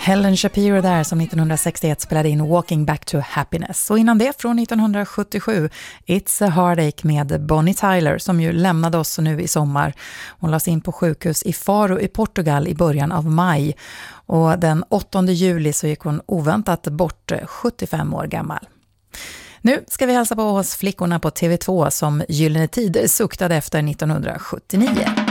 Helen Shapiro där som 1961 spelade in Walking Back to Happiness. Och innan det från 1977 It's a Heartache med Bonnie Tyler som ju lämnade oss nu i sommar. Hon lades in på sjukhus i Faro i Portugal i början av maj. Och den 8 juli så gick hon oväntat bort 75 år gammal. Nu ska vi hälsa på oss flickorna på TV2 som Gyllene Tider suktade efter 1979.